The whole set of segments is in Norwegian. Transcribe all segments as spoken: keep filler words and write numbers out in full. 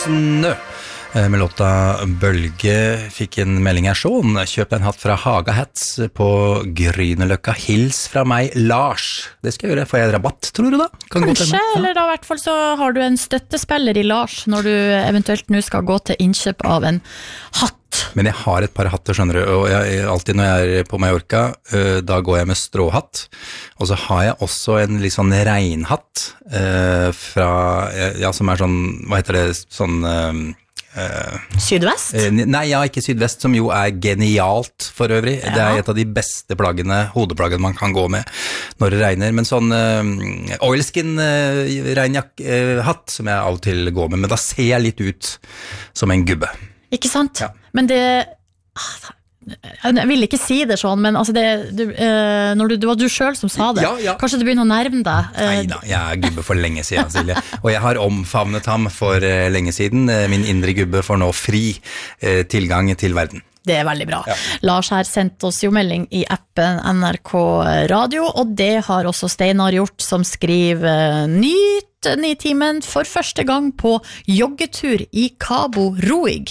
Snø med låta Bølge. Fikk en melding her sånn: kjøp en hatt fra Haga Hats på Grünerløkka. Hils fra meg, Lars. Det skal jeg gjøre. Får jeg rabatt, tror du da? Kan Kanskje, eller da i hvert fall så har du en støttespiller i Lars når du eventuelt nå skal gå til innkjøp av en hatt. Men jeg har et par hatter, skjønner du, og jeg, alltid når jeg er på Mallorca, uh, da går jeg med stråhatt, og så har jeg også en litt sånn regnhatt uh, fra, ja, som er sånn, hva heter det, sånn... Uh, Uh, Sydvest? Uh, nei, ja, ikke Sydvest, som jo er genialt for øvrig. Ja. Det er et av de beste plaggene, hodeplaggene man kan gå med når det regner. Men sånn uh, oilskin uh, regnjakke, uh, hatt som jeg av og til går med, men da ser jeg litt ut som en gubbe. Ikke sant? Ja. Men det... Jeg vil ikke si det sånn, men altså det, du, eh, når du, det var du selv som sa det. Ja, ja. Kanskje du begynner å nærme deg. Eh. Neida, jeg er gubbe for lenge siden, Silje. Og jeg har omfavnet ham for uh, lenge siden. Min indre gubbe får nå fri uh, tilgang til verden. Det er veldig bra. Ja. Lars her sendte oss jo melding i appen N R K Radio, og det har også Steinar gjort, som skriver: nyt Nitimen for første gang på joggetur i Cabo Roig.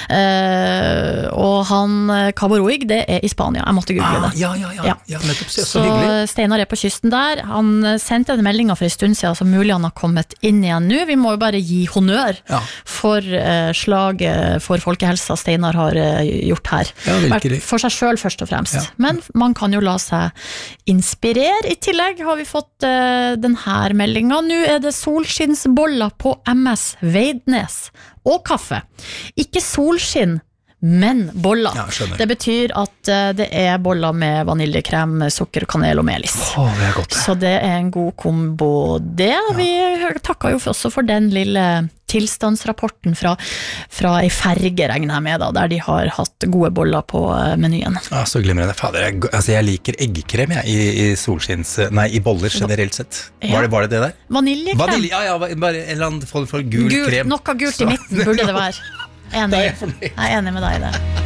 Eh, og han, Cabo Roig, det er i Spania. Jeg måtte google det. Ah, ja, ja, ja. ja. ja nettopp, så, så Steinar er på kysten der. Han sendte en melding for en stund siden, så mulig han har kommet inn igjen nå. Vi må jo bare gi honnør ja. for eh, slaget for folkehelsa Steinar har eh, gjort her. Ja, for seg selv først og fremst. Ja. Men man kan jo la seg inspirere. I tillegg har vi fått eh, denne meldingen. Nå er det solskinnsboller på M S Veidnes og kaffe. Ikke solskinn, men boller. Ja, det betyr at uh, det er boller med vaniljekrem, sukker, kanel og melis. Oh, det er godt, det. Så det er en god kombo. Det ja. Vi takker jo også for den lille tilstandsrapporten fra, fra ei ferge, regner jeg med, da, der de har hatt gode boller på uh, menyen. Ja, så glimrende. Fader, jeg, altså jeg liker eggkrem jeg, i, i solskinns... Nei, i boller generelt sett. Ja. Var, det, var det det der? Vaniljekrem. Vanilje, ja, ja, bare en eller annen form for gul, gul krem. Noe gult i midten burde det være. Enig. Jeg er enig med deg i det.